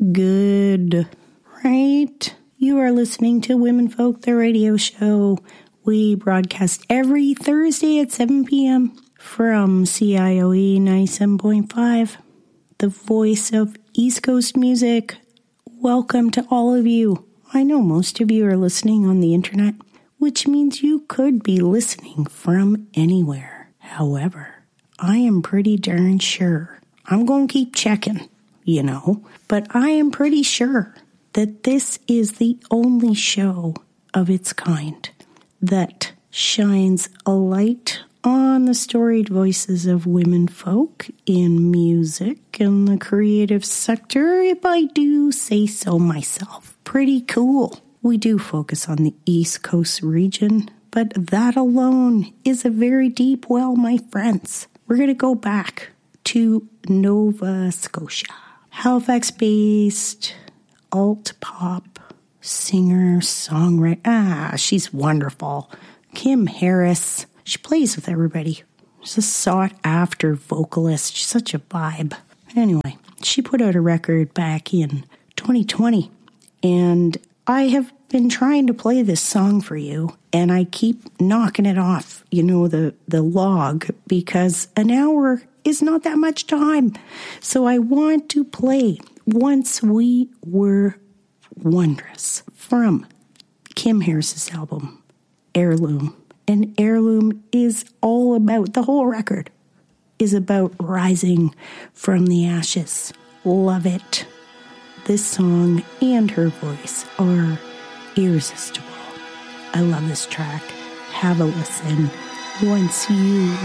good, right? You are listening to Women Folk, the radio show. We broadcast every Thursday at 7 p.m. from CIOE 97.5, the voice of East Coast music. Welcome to all of you. I know most of you are listening on the internet, which means you could be listening from anywhere. However, I am pretty darn sure, I'm going to keep checking, but I am pretty sure that this is the only show of its kind that shines a light on the storied voices of women folk in music and the creative sector, if I do say so myself. Pretty cool. We do focus on the East Coast region, but that alone is a very deep well, my friends. We're going to go back to Nova Scotia. Halifax-based alt-pop singer, songwriter. She's wonderful. Kim Harris. She plays with everybody. She's a sought-after vocalist. She's such a vibe. Anyway, she put out a record back in 2020, and I have been trying to play this song for you, and I keep knocking it off, the log, because an hour is not that much time. So I want to play Once We Were Wondrous from Kim Harris's album, Heirloom. And Heirloom is all about, the whole record is about rising from the ashes. Love it. This song and her voice are irresistible. I love this track. Have a listen. Once You